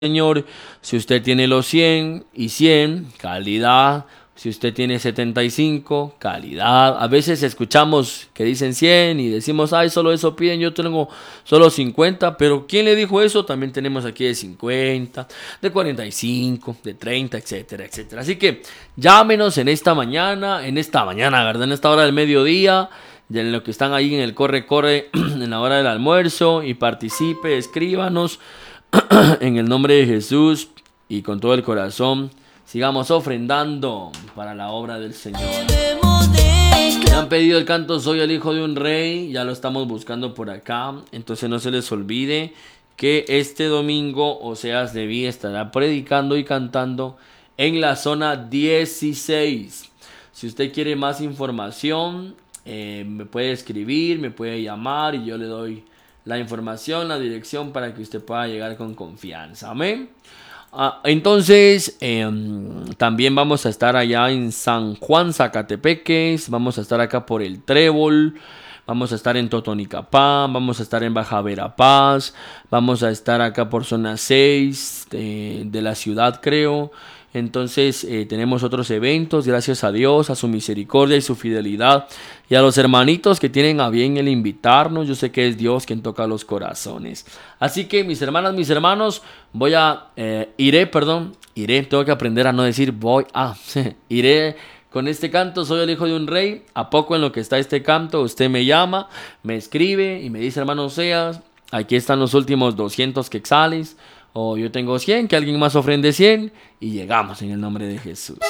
Señor. Si usted tiene los 100 y 100, calidad. Si usted tiene 75, calidad. A veces escuchamos que dicen 100 y decimos, ay, solo eso piden, yo tengo solo 50. Pero ¿quién le dijo eso? También tenemos aquí de 50, de 45, de 30, etcétera, etcétera. Así que llámenos en esta mañana, ¿verdad? En esta hora del mediodía, en lo que están ahí en el corre, en la hora del almuerzo, y participe, escríbanos. En el nombre de Jesús y con todo el corazón, sigamos ofrendando para la obra del Señor. Me han pedido el canto Soy el hijo de un rey, ya lo estamos buscando por acá. Entonces no se les olvide que este domingo Oseas Leví estará predicando y cantando en la zona 16. Si usted quiere más información, me puede escribir, me puede llamar y yo le doy la información, la dirección para que usted pueda llegar con confianza. Amén. Entonces, también vamos a estar allá en San Juan, Zacatepeques. Vamos a estar acá por el Trébol. Vamos a estar en Totonicapán. Vamos a estar en Baja Verapaz. Vamos a estar acá por zona 6 de la ciudad, creo. Entonces tenemos otros eventos, gracias a Dios, a su misericordia y su fidelidad, y a los hermanitos que tienen a bien el invitarnos. Yo sé que es Dios quien toca los corazones. Así que mis hermanas, mis hermanos, iré, tengo que aprender a no decir iré con este canto, Soy el hijo de un rey. A poco en lo que está este canto, usted me llama, me escribe y me dice, hermano Oseas, aquí están los últimos 200 quetzales. O yo tengo 100, que alguien más ofrende 100 y llegamos en el nombre de Jesús.